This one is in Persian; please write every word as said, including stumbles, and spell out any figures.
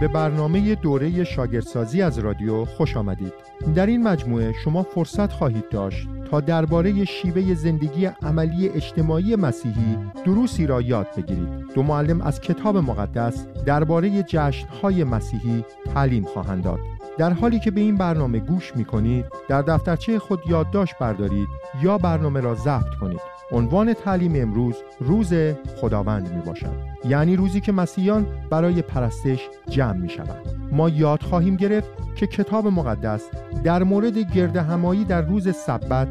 به برنامه دوره شاگردسازی از رادیو خوش آمدید. در این مجموعه شما فرصت خواهید داشت تا درباره شیوه زندگی عملی اجتماعی مسیحی دروسی را یاد بگیرید. دو معلم از کتاب مقدس درباره جشن‌های مسیحی تعلیم خواهند داد. در حالی که به این برنامه گوش می‌کنید، در دفترچه خود یادداشت بردارید یا برنامه را ضبط کنید. عنوان تعلیم امروز روز خداوند میباشد، یعنی روزی که مسیحیان برای پرستش جمع میشوند. ما یاد خواهیم گرفت که کتاب مقدس در مورد گردهمایی در روز سبت